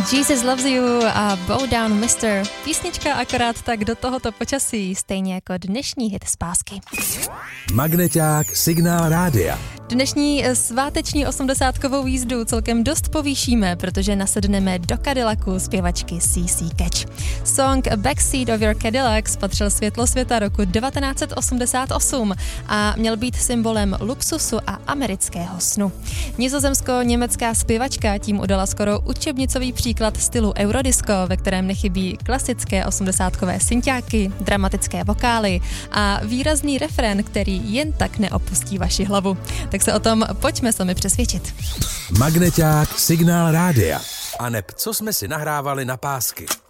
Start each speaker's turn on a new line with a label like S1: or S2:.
S1: Jesus Loves You a Bow Down Mister. Písnička akorát tak do tohoto počasí, stejně jako dnešní hit z pásky.
S2: Magneťák Signál rádia.
S1: Dnešní sváteční 80kovou jízdu celkem dost povýšíme, protože nasedneme do Cadillacu zpěvačky CC Catch. Song Backseat of Your Cadillac spatřil světlo světa roku 1988 a měl být symbolem luxusu a amerického snu. Nizozemsko-německá zpěvačka tím udala skoro učebnicový příklad stylu eurodisco, ve kterém nechybí klasické 80kové synťáky, dramatické vokály a výrazný refrén, který jen tak neopustí vaši hlavu. Tak se o tom pojďme sami přesvědčit.
S2: Magneťák Signál rádia. A neb co jsme si nahrávali na pásky.